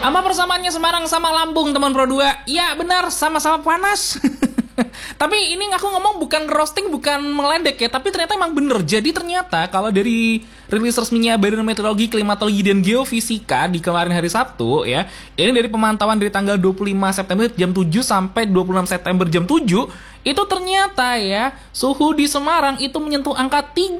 Apa persamaannya Semarang sama Lampung, teman Pro 2? Ya benar, sama-sama panas. Tapi ini aku ngomong bukan roasting, bukan meledek ya, tapi ternyata emang bener. Jadi ternyata kalau dari rilis resminya Badan Meteorologi, Klimatologi, dan Geofisika di kemarin hari Sabtu ya, ini dari pemantauan dari tanggal 25 September jam 7 sampai 26 September jam 7, itu ternyata ya, suhu di Semarang itu menyentuh angka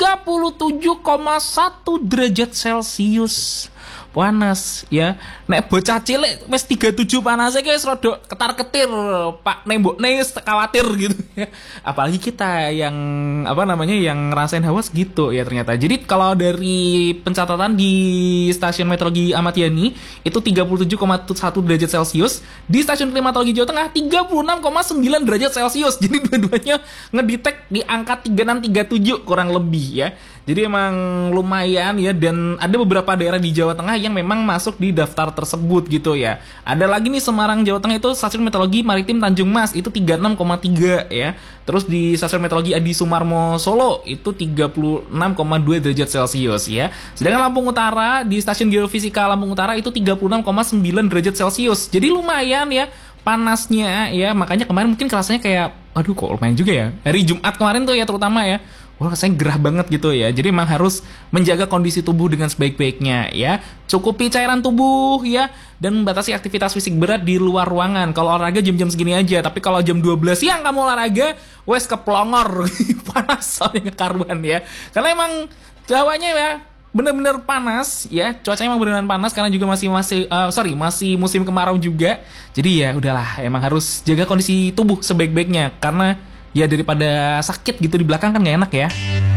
37,1 derajat Celcius. Panas ya. Nek bocah cilik wis 37 panasnya guys rada ketar-ketir, Pak nembokne khawatir gitu ya. Apalagi kita yang yang ngerasain hawa segitu ya ternyata. Jadi kalau dari pencatatan di Stasiun Meteorologi Ahmad Yani itu 37,1 derajat Celcius, di Stasiun Klimatologi Jawa Tengah 36,9 derajat Celcius. Jadi dua-duanya ngedetect di angka 3637 kurang lebih ya. Jadi emang lumayan ya, dan ada beberapa daerah di Jawa Tengah yang memang masuk di daftar tersebut gitu ya. Ada lagi nih Semarang, Jawa Tengah itu Stasiun Meteorologi Maritim Tanjung Mas itu 36,3 ya. Terus di Stasiun Meteorologi Adi Sumarmo Solo itu 36,2 derajat Celcius ya. Sedangkan Lampung Utara di Stasiun Geofisika Lampung Utara itu 36,9 derajat Celcius. Jadi lumayan ya panasnya ya. Makanya kemarin mungkin kerasanya kayak aduh kok lumayan juga ya. Hari Jumat kemarin tuh ya terutama ya. Wah, rasanya gerah banget gitu ya. Jadi memang harus menjaga kondisi tubuh dengan sebaik-baiknya ya. Cukupi cairan tubuh ya, dan membatasi aktivitas fisik berat di luar ruangan. Kalau olahraga jam-jam segini aja. Tapi kalau jam 12 siang kamu olahraga, wes keplongor. Panas soalnya karuan ya. Karena emang Jawanya ya bener-bener panas ya. Cuacanya emang beneran panas karena juga masih musim kemarau juga. Jadi ya udahlah, emang harus jaga kondisi tubuh sebaik-baiknya. Karena ya daripada sakit gitu di belakang kan gak enak ya.